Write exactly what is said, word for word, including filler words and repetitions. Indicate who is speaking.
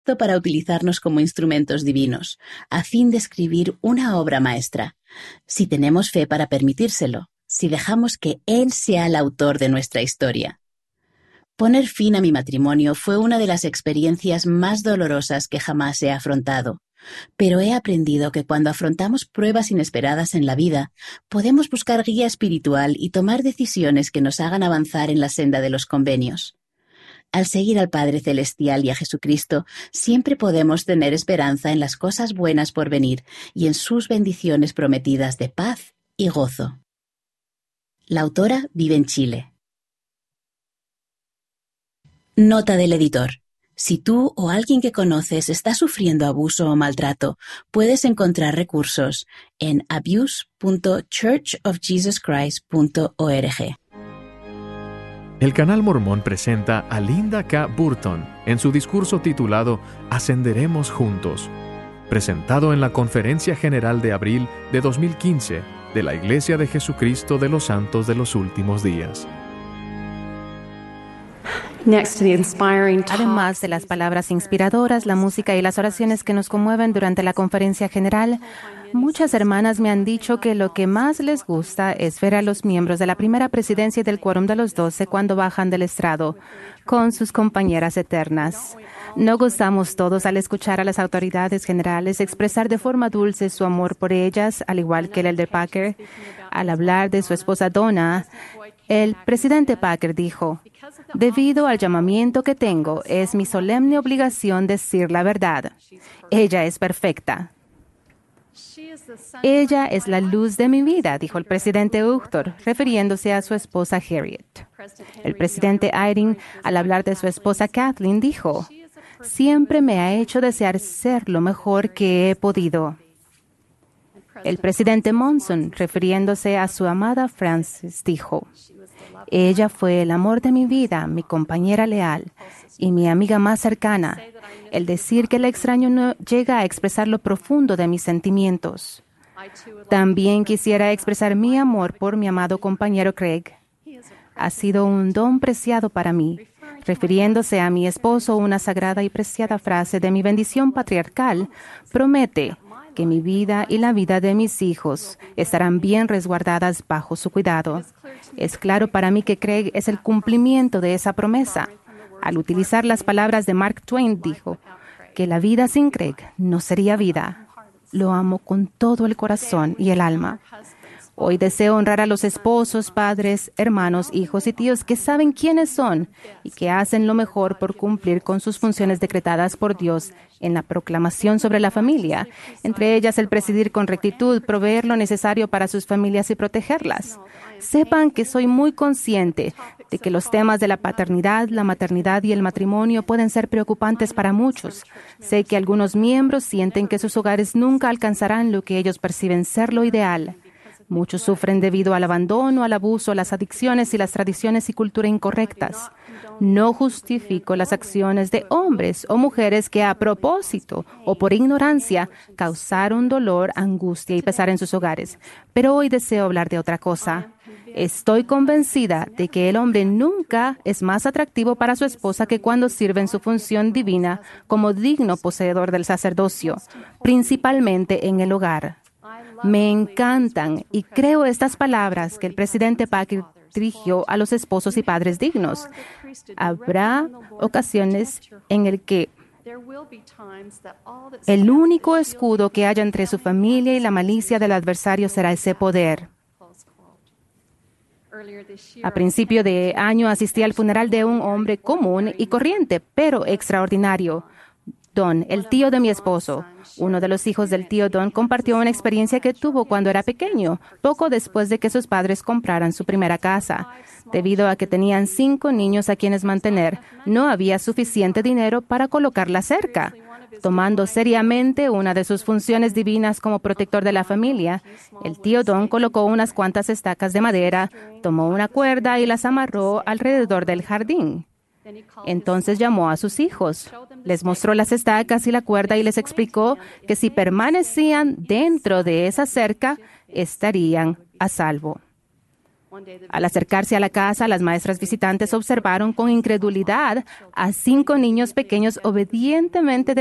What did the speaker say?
Speaker 1: para utilizarnos como instrumentos divinos, a fin de escribir una obra maestra, si tenemos fe para permitírselo, si dejamos que Él sea el autor de nuestra historia. Poner fin a mi matrimonio fue una de las experiencias más dolorosas que jamás he afrontado, pero he aprendido que cuando afrontamos pruebas inesperadas en la vida, podemos buscar guía espiritual y tomar decisiones que nos hagan avanzar en la senda de los convenios. Al seguir al Padre Celestial y a Jesucristo, siempre podemos tener esperanza en las cosas buenas por venir y en sus bendiciones prometidas de paz y gozo. La autora vive en Chile. Nota del editor. Si tú o alguien que conoces está sufriendo abuso o maltrato, puedes encontrar recursos en abuse punto church of jesus christ punto org.
Speaker 2: El Canal Mormón presenta a Linda K. Burton en su discurso titulado Ascenderemos Juntos, presentado en la Conferencia General de abril de dos mil quince de la Iglesia de Jesucristo de los Santos de los Últimos Días.
Speaker 3: Además de las palabras inspiradoras, la música y las oraciones que nos conmueven durante la conferencia general, muchas hermanas me han dicho que lo que más les gusta es ver a los miembros de la primera presidencia y del quórum de los doce cuando bajan del estrado con sus compañeras eternas. No gozamos todos al escuchar a las autoridades generales expresar de forma dulce su amor por ellas, al igual que el elder Packer. Al hablar de su esposa Donna, el presidente Packer dijo: «Debido al llamamiento que tengo, es mi solemne obligación decir la verdad. Ella es perfecta». «Ella es la luz de mi vida», dijo el presidente Uchtdorf, refiriéndose a su esposa Harriet. El presidente Eyring, al hablar de su esposa Kathleen, dijo: «Siempre me ha hecho desear ser lo mejor que he podido». El presidente Monson, refiriéndose a su amada Frances, dijo: «Ella fue el amor de mi vida, mi compañera leal y mi amiga más cercana. El decir que la extraño no llega a expresar lo profundo de mis sentimientos. También quisiera expresar mi amor por mi amado compañero Craig. Ha sido un don preciado para mí». Refiriéndose a mi esposo, una sagrada y preciada frase de mi bendición patriarcal promete que mi vida y la vida de mis hijos estarán bien resguardadas bajo su cuidado. Es claro para mí que Craig es el cumplimiento de esa promesa. Al utilizar las palabras de Mark Twain, dijo que la vida sin Craig no sería vida. Lo amo con todo el corazón y el alma. Hoy deseo honrar a los esposos, padres, hermanos, hijos y tíos que saben quiénes son y que hacen lo mejor por cumplir con sus funciones decretadas por Dios en la proclamación sobre la familia, entre ellas el presidir con rectitud, proveer lo necesario para sus familias y protegerlas. Sepan que soy muy consciente de que los temas de la paternidad, la maternidad y el matrimonio pueden ser preocupantes para muchos. Sé que algunos miembros sienten que sus hogares nunca alcanzarán lo que ellos perciben ser lo ideal. Muchos sufren debido al abandono, al abuso, las adicciones y las tradiciones y cultura incorrectas. No justifico las acciones de hombres o mujeres que a propósito o por ignorancia causaron dolor, angustia y pesar en sus hogares. Pero hoy deseo hablar de otra cosa. Estoy convencida de que el hombre nunca es más atractivo para su esposa que cuando sirve en su función divina como digno poseedor del sacerdocio, principalmente en el hogar. Me encantan y creo estas palabras que el presidente Packer dirigió a los esposos y padres dignos. Habrá ocasiones en el que el único escudo que haya entre su familia y la malicia del adversario será ese poder. A principio de año asistí al funeral de un hombre común y corriente, pero extraordinario. Don, el tío de mi esposo. Uno de los hijos del tío Don compartió una experiencia que tuvo cuando era pequeño, poco después de que sus padres compraran su primera casa. Debido a que tenían cinco niños a quienes mantener, no había suficiente dinero para colocar la cerca. Tomando seriamente una de sus funciones divinas como protector de la familia, el tío Don colocó unas cuantas estacas de madera, tomó una cuerda y las amarró alrededor del jardín. Entonces llamó a sus hijos, les mostró las estacas y la cuerda y les explicó que si permanecían dentro de esa cerca, estarían a salvo. Al acercarse a la casa, las maestras visitantes observaron con incredulidad a cinco niños pequeños obedientemente